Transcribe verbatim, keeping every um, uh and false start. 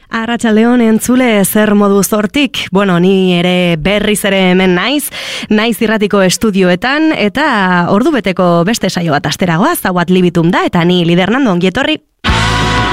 Arratsaldeon entzule, zer modu zortik? Bueno, ni ere berriz ere hemen naiz, naiz irratiko estudioetan, eta ordu beteko beste saio bat asteragoaz, hau Ad Libitum da, eta ni Lider Nando, ongietorri.